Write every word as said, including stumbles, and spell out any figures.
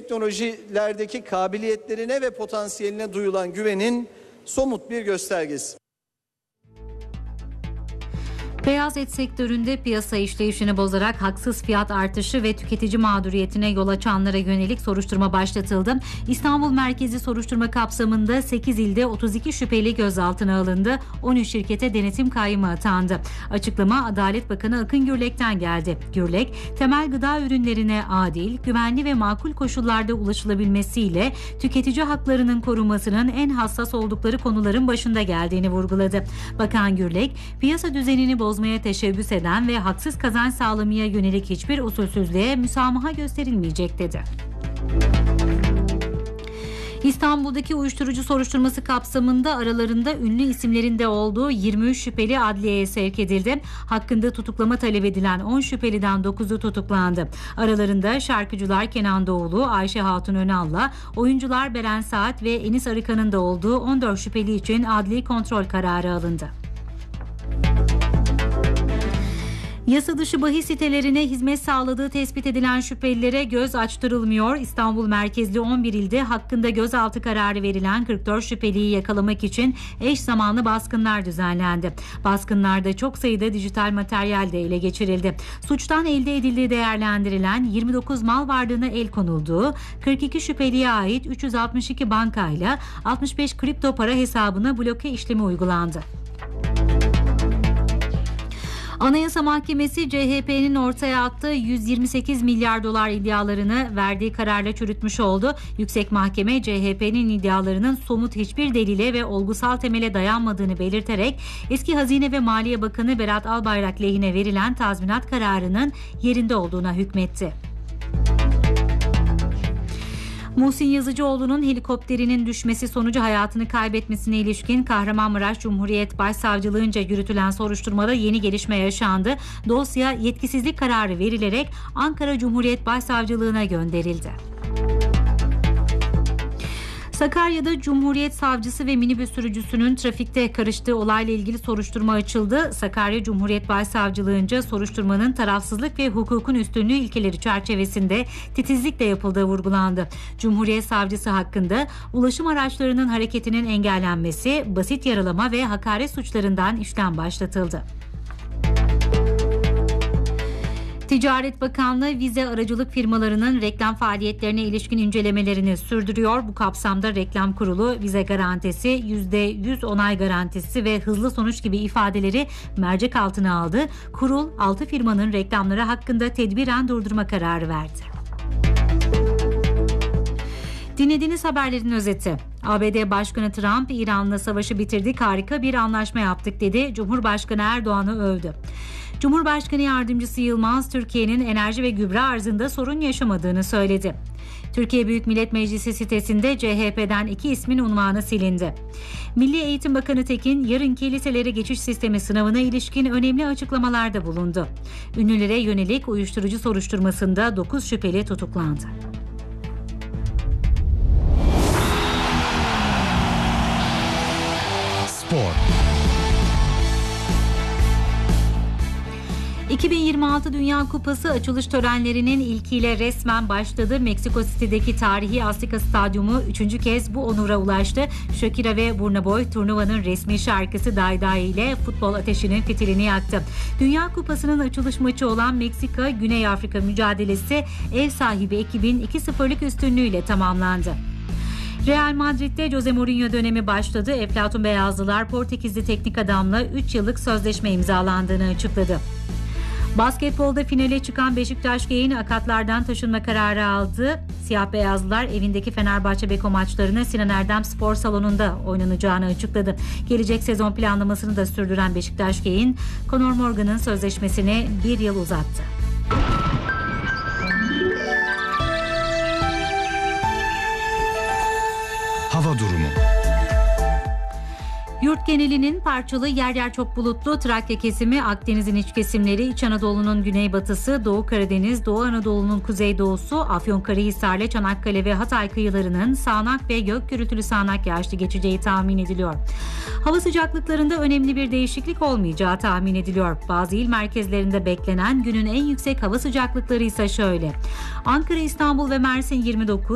teknolojilerdeki kabiliyetlerine ve potansiyeline duyulan güvenin somut bir göstergesi. Beyaz et sektöründe piyasa işleyişini bozarak haksız fiyat artışı ve tüketici mağduriyetine yol açanlara yönelik soruşturma başlatıldı. İstanbul merkezi soruşturma kapsamında sekiz ilde otuz iki şüpheli gözaltına alındı. on üç şirkete denetim kayyımı atandı. Açıklama Adalet Bakanı Akın Gürlek'ten geldi. Gürlek, temel gıda ürünlerine adil, güvenli ve makul koşullarda ulaşılabilmesiyle tüketici haklarının korunmasının en hassas oldukları konuların başında geldiğini vurguladı. Bakan Gürlek, piyasa düzenini bozmaya teşebbüs eden ve haksız kazanç sağlamaya yönelik hiçbir usulsüzlüğe müsamaha gösterilmeyecek dedi. İstanbul'daki uyuşturucu soruşturması kapsamında aralarında ünlü isimlerin de olduğu yirmi üç şüpheli adliyeye sevk edildi. Hakkında tutuklama talep edilen on şüpheliden dokuzu tutuklandı. Aralarında şarkıcılar Kenan Doğulu, Ayşe Hatun Önal'la oyuncular Beren Saat ve Enis Arıkan'ın da olduğu on dört şüpheli için adli kontrol kararı alındı. Yasa dışı bahis sitelerine hizmet sağladığı tespit edilen şüphelilere göz açtırılmıyor. İstanbul merkezli on bir ilde hakkında gözaltı kararı verilen kırk dört şüpheliyi yakalamak için eş zamanlı baskınlar düzenlendi. Baskınlarda çok sayıda dijital materyal de ele geçirildi. Suçtan elde edildiği değerlendirilen yirmi dokuz mal varlığına el konulduğu, kırk iki şüpheliye ait üç yüz altmış iki bankayla altmış beş kripto para hesabına bloke işlemi uygulandı. Anayasa Mahkemesi C H P'nin ortaya attığı yüz yirmi sekiz milyar dolar iddialarını verdiği kararla çürütmüş oldu. Yüksek Mahkeme C H P'nin iddialarının somut hiçbir delile ve olgusal temele dayanmadığını belirterek eski Hazine ve Maliye Bakanı Berat Albayrak lehine verilen tazminat kararının yerinde olduğuna hükmetti. Muhsin Yazıcıoğlu'nun helikopterinin düşmesi sonucu hayatını kaybetmesine ilişkin Kahramanmaraş Cumhuriyet Başsavcılığınca yürütülen soruşturmada yeni gelişme yaşandı. Dosya yetkisizlik kararı verilerek Ankara Cumhuriyet Başsavcılığına gönderildi. Sakarya'da Cumhuriyet Savcısı ve minibüs sürücüsünün trafikte karıştığı olayla ilgili soruşturma açıldı. Sakarya Cumhuriyet Başsavcılığınca soruşturmanın tarafsızlık ve hukukun üstünlüğü ilkeleri çerçevesinde titizlikle yapıldığı vurgulandı. Cumhuriyet Savcısı hakkında ulaşım araçlarının hareketinin engellenmesi, basit yaralama ve hakaret suçlarından işlem başlatıldı. Ticaret Bakanlığı vize aracılık firmalarının reklam faaliyetlerine ilişkin incelemelerini sürdürüyor. Bu kapsamda Reklam Kurulu vize garantisi, yüzde yüz onay garantisi ve hızlı sonuç gibi ifadeleri mercek altına aldı. Kurul altı firmanın reklamları hakkında tedbiren durdurma kararı verdi. Dinlediğiniz haberlerin özeti. A B D Başkanı Trump, İran'la savaşı bitirdik, harika bir anlaşma yaptık dedi. Cumhurbaşkanı Erdoğan'ı övdü. Cumhurbaşkanı Yardımcısı Yılmaz, Türkiye'nin enerji ve gübre arzında sorun yaşamadığını söyledi. Türkiye Büyük Millet Meclisi sitesinde C H P'den iki ismin unvanı silindi. Milli Eğitim Bakanı Tekin, yarınki liselere geçiş sistemi sınavına ilişkin önemli açıklamalarda bulundu. Ünlülere yönelik uyuşturucu soruşturmasında dokuz şüpheli tutuklandı. Spor. iki bin yirmi altı Dünya Kupası açılış törenlerinin ilkiyle resmen başladı. Meksiko City'deki tarihi Azteca Stadyumu üçüncü kez bu onura ulaştı. Shakira ve Burna Boy turnuvanın resmi şarkısı Day Day ile futbol ateşinin fitilini yaktı. Dünya Kupası'nın açılış maçı olan Meksika Güney Afrika mücadelesi ev sahibi ekibin iki sıfırlık üstünlüğüyle tamamlandı. Real Madrid'de Jose Mourinho dönemi başladı. Eflatun Beyazlılar Portekizli teknik adamla üç yıllık sözleşme imzalandığını açıkladı. Basketbolda finale çıkan Beşiktaş G akatlardan taşınma kararı aldı. Siyah beyazlılar evindeki Fenerbahçe Beko maçlarını Sinan Erdem Spor Salonu'nda oynanacağını açıkladı. Gelecek sezon planlamasını da sürdüren Beşiktaş G Conor Morgan'ın sözleşmesini bir yıl uzattı. Hava durumu. Yurt genelinin parçalı, yer yer çok bulutlu. Trakya kesimi, Akdeniz'in iç kesimleri, İç Anadolu'nun güneybatısı, Doğu Karadeniz, Doğu Anadolu'nun kuzeydoğusu, Afyonkarahisar'la Çanakkale ve Hatay kıyılarının sağanak ve gök gürültülü sağanak yağışlı geçeceği tahmin ediliyor. Hava sıcaklıklarında önemli bir değişiklik olmayacağı tahmin ediliyor. Bazı il merkezlerinde beklenen günün en yüksek hava sıcaklıkları ise şöyle: Ankara, İstanbul ve Mersin yirmi dokuz,